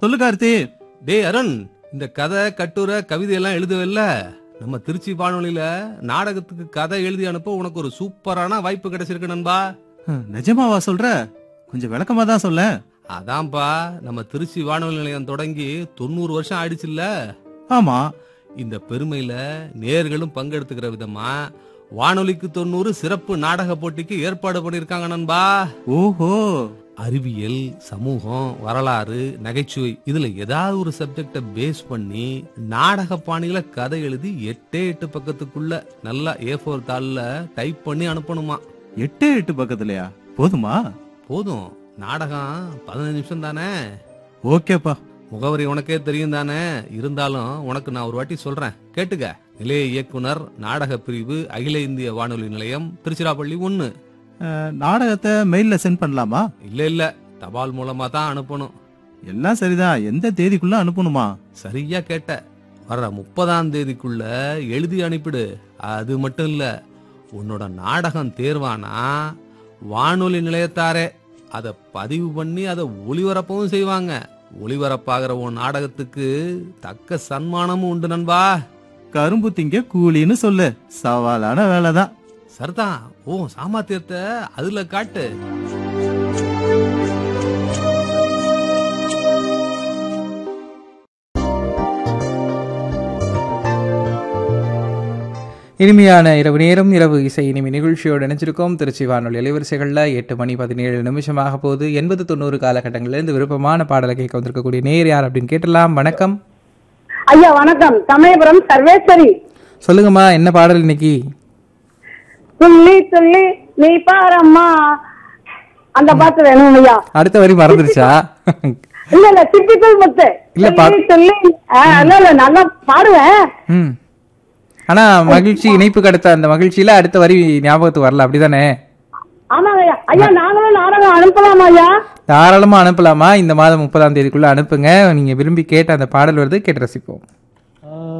சொல்லு கார்த்தி. டேய் அருண், இந்த கதை கட்டுரை கவிதை எல்லாம் எழுதுவல்ல, நம்ம திருச்சி வானொலியில நாடகத்துக்கு கதை எழுதி அனுப்ப உனக்கு ஒரு சூப்பரான வாய்ப்பு கிடைச்சிருக்கு நண்பா. நிஜமாவா சொல்ற? கொஞ்சம் விளக்கமா தான் சொல்ல. அதான்பா, நம்ம திருச்சி வானொலி நிலையம் தொடங்கி 90 வருஷம் ஆயிடுச்சுல்ல. ஆமா. இந்த பெருமையில நேர்களும் பங்கெடுத்துக்கிற விதமா வானொலிக்கு 90 சிறப்பு நாடக போட்டிக்கு ஏற்பாடு பண்ணிருக்காங்க நண்பா. ஓஹோ. அறிவியல், சமூகம், வரலாறு, நகைச்சுவை இதுல ஏதாவது ஒரு சப்ஜெக்ட பேஸ் பண்ணி நாடக பாணியில கதை எழுதி 8 பக்கத்துக்குள்ள நல்லா A4 தாள்ல டைப் பண்ணி அனுப்பணுமா. 8 பக்கத்துலயா? போதுமா? போதும். நாடகம் 15 நிமிஷம் தானே. ஓகேப்பா. முகவரி உனக்கே தெரியும் தானே. இருந்தாலும் உனக்கு நான் ஒரு வாட்டி சொல்றேன், கேட்டுக்க. நிலைய இயக்குனர், நாடக பிரிவு, அகில இந்திய வானொலி நிலையம், திருச்சிராப்பள்ளி 1. நாடகத்தை மெயில்ல சென்ட் பண்ணலாமா? இல்ல, தபால் மூலமா தான் அனுப்பணும். எல்லாம் சரிதான். எந்த தேதிக்குள்ள அனுப்பணுமா? சரியா கேட்ட. வர்ற 30ஆம் தேதிக்குள்ள எழுதி அனுப்பிடு. அது மட்டும் இல்ல, உன்னோட நாடகம் தேர்வானா வானொலி நிலையத்தாரே அத பதிவு பண்ணி அதை ஒளிபரப்பவும் செய்வாங்க. ஒளிபரப்பாகிற உன் நாடகத்துக்கு தக்க சன்மானமும் உண்டு நண்பா. கரும்பு திங்க கூலின்னு சொல்லு. சவாலான வேலைதான். சரிதான். ஓ சாமர்த்தியத்தை அதுல காட்டு. இனிமையான இரவு நேரம், இரவு இசை இனிமை நிகழ்ச்சியோடு இணைஞ்சிருக்கோம். திருச்சி வானொலி அலைவரிசைகளில் 8 மணி 17 நிமிஷமாக போகுது. 80-90 காலகட்டங்களிலிருந்து விருப்பமான பாடலை கேட்க வந்திருக்கக்கூடிய நேர் யார் அப்படின்னு கேட்டலாம். வணக்கம் ஐயா. வணக்கம். சமயபுரம் சர்வேஸ்வரி. சொல்லுங்கம்மா, என்ன பாடல் இன்னைக்கு? துள்ளி துள்ளி நீ பாரம்மா, அந்த பாட்டு வேணும் ஐயா. அடுத்த வரி மறந்துருச்சா? இல்ல சிப்பிக்குள் முத்து. இல்ல துள்ளி இல்ல நல்லா பாடுவேன். ஆனா மகிழ்ச்சி இணைப்பு கிடைத்த அந்த மகிழ்ச்சியில அடுத்த வரி ஞாபகத்துக்கு வரல, அப்படிதானே? ஆமாங்க ஐயா. ஐயா நாங்களும் நாடகம் அனுப்பலாமா ஐயா? தாராளமா அனுப்பலாமா. இந்த மாதம் 30ஆம் தேதிக்குள்ள அனுப்புங்க. நீங்க விரும்பி கேட்ட அந்த பாடல் வருது, கேட்டு ரசிப்போம்.